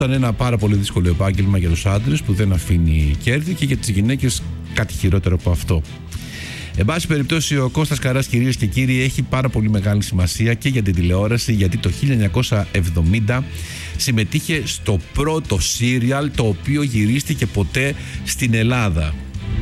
Ήταν ένα πάρα πολύ δύσκολο επάγγελμα για τους άντρες που δεν αφήνει κέρδη και για τις γυναίκες κάτι χειρότερο από αυτό. Εν πάση περιπτώσει, ο Κώστας Καράς, κυρίες και κύριοι, έχει πάρα πολύ μεγάλη σημασία και για την τηλεόραση, γιατί το 1970 συμμετείχε στο πρώτο σύριαλ το οποίο γυρίστηκε ποτέ στην Ελλάδα.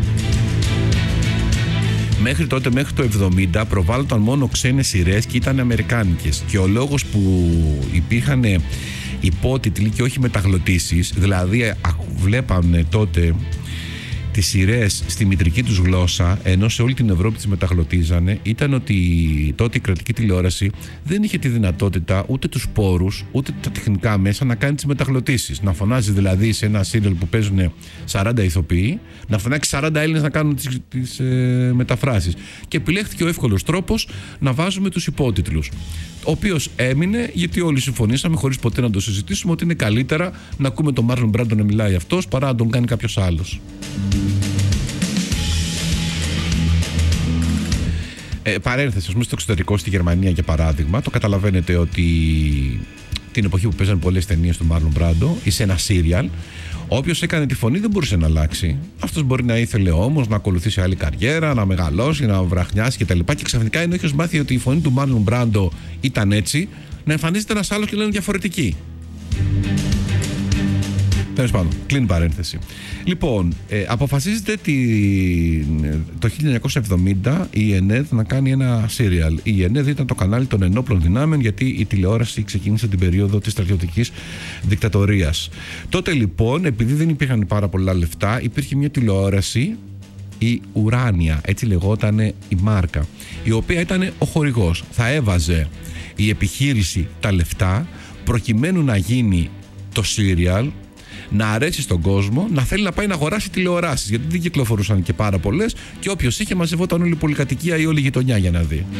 Μέχρι τότε, μέχρι το 70, προβάλλονταν μόνο ξένες σειρές και ήταν αμερικάνικες. Και ο λόγος που υπήρχαν υπότιτλοι και όχι μεταγλωτήσεις, δηλαδή βλέπαμε τότε τις σειρές στη μητρική τους γλώσσα, ενώ σε όλη την Ευρώπη τις μεταγλωτίζανε, ήταν ότι τότε η κρατική τηλεόραση δεν είχε τη δυνατότητα, ούτε τους πόρους, ούτε τα τεχνικά μέσα να κάνει τις μεταγλωτήσεις. Να φωνάζει δηλαδή σε ένα σύριαλ που παίζουν 40 ηθοποιοί, να φωνάξει 40 Έλληνες να κάνουν τις μεταφράσεις. Και επιλέχθηκε ο εύκολος τρόπος να βάζουμε τους υπότιτλους. Ο οποίος έμεινε γιατί όλοι συμφωνήσαμε, χωρίς ποτέ να το συζητήσουμε, ότι είναι καλύτερα να ακούμε τον Μάρλον Μπράντο να μιλάει αυτός παρά να τον κάνει κάποιος άλλος. Παρένθεση, ας πούμε, στο εξωτερικό, στη Γερμανία για παράδειγμα, το καταλαβαίνετε ότι την εποχή που παίζανε πολλές ταινίες του Μάρλον Μπράντο ή σε ένα σύριαλ, όποιος έκανε τη φωνή δεν μπορούσε να αλλάξει. Αυτός μπορεί να ήθελε όμως να ακολουθήσει άλλη καριέρα, να μεγαλώσει, να βραχνιάσει κτλ. Και ξαφνικά ενώ έχεις μάθει ότι η φωνή του Μάρλον Μπράντο ήταν έτσι, να εμφανίζεται ένας άλλος και λένε διαφορετική. Τέλος πάντων, κλείνει παρένθεση. Λοιπόν, αποφασίζεται το 1970 η ΕΝΕΔ να κάνει ένα σύριαλ. Η ΕΝΕΔ ήταν το κανάλι των ενόπλων δυνάμεων, γιατί η τηλεόραση ξεκίνησε την περίοδο της στρατιωτικής δικτατορίας. Τότε λοιπόν, επειδή δεν υπήρχαν πάρα πολλά λεφτά, υπήρχε μια τηλεόραση, η Ουράνια, έτσι λεγόταν η μάρκα, η οποία ήταν ο χορηγός. Θα έβαζε η επιχείρηση τα λεφτά προκειμένου να γίνει το σύριαλ, να αρέσει στον κόσμο, να θέλει να πάει να αγοράσει τηλεοράσεις, γιατί δεν κυκλοφορούσαν και πάρα πολλές και όποιος είχε μαζευόταν όλη η πολυκατοικία ή όλη η γειτονιά για να δει.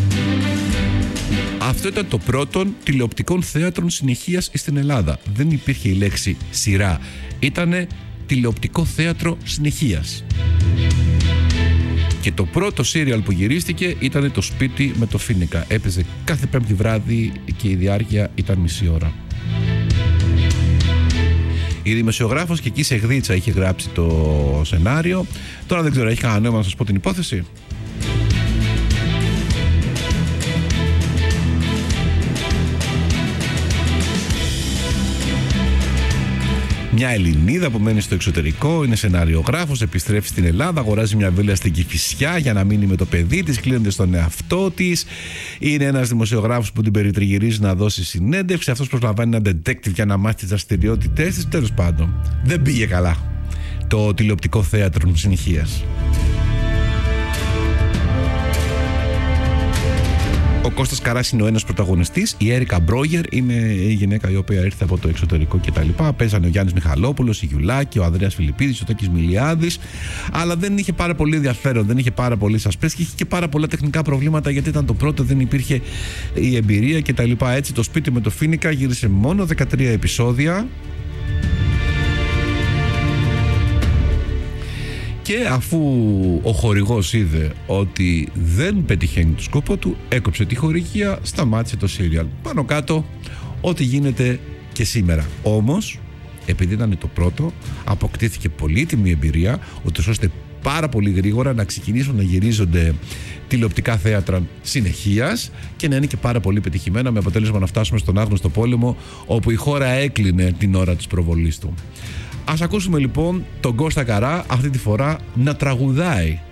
Αυτό ήταν το πρώτο τηλεοπτικών θέατρων συνεχείας στην Ελλάδα. Δεν υπήρχε η λέξη σειρά, ήτανε τηλεοπτικό θέατρο συνεχείας. Και το πρώτο σύριαλ που γυρίστηκε ήταν Το σπίτι με το Φίνικα. Έπαιζε κάθε Πέμπτη βράδυ και η διάρκεια ήταν μισή ώρα. Η δημοσιογράφος και εκεί σε γδίτσα είχε γράψει το σενάριο. Τώρα δεν ξέρω, έχει κανένα νόημα να σας πω την υπόθεση? Μια Ελληνίδα που μένει στο εξωτερικό, είναι σεναριογράφος, επιστρέφει στην Ελλάδα, αγοράζει μια βίλα στην Κηφισιά για να μείνει με το παιδί της, κλείνεται στον εαυτό της. Είναι ένας δημοσιογράφος που την περιτριγυρίζει να δώσει συνέντευξη. Αυτός προσλαμβάνει έναν detective για να μάθει τις δραστηριότητές της. Τέλος πάντων, δεν πήγε καλά το τηλεοπτικό θέατρο συνεχείας. Ο Κώστας Καράς είναι ο ένας πρωταγωνιστής. Η Έρικα Μπρόγερ είναι η γυναίκα η οποία ήρθε από το εξωτερικό κτλ. Παίζανε ο Γιάννης Μιχαλόπουλος, η Γιουλάκη, ο Ανδρέας Φιλιππίδης, ο Τάκης Μιλιάδης. Αλλά δεν είχε πάρα πολύ ενδιαφέρον, δεν είχε πάρα πολύ σασπές και είχε και πάρα πολλά τεχνικά προβλήματα, γιατί ήταν το πρώτο, δεν υπήρχε η εμπειρία κτλ. Έτσι, Το σπίτι με το Φίνικα γύρισε μόνο 13 επεισόδια. Και αφού ο χορηγός είδε ότι δεν πετυχαίνει το σκοπό του, έκοψε τη χορηγία, σταμάτησε το σύριαλ. Πάνω κάτω ό,τι γίνεται και σήμερα. Όμως, επειδή ήταν το πρώτο, αποκτήθηκε πολύτιμη εμπειρία, ούτως ώστε πάρα πολύ γρήγορα να ξεκινήσουν να γυρίζονται τηλεοπτικά θέατρα συνεχείας και να είναι και πάρα πολύ πετυχημένα, με αποτέλεσμα να φτάσουμε στον άγνωστο πόλεμο, όπου η χώρα έκλεινε την ώρα της προβολής του. Ας ακούσουμε λοιπόν τον Κώστα Καρά αυτή τη φορά να τραγουδάει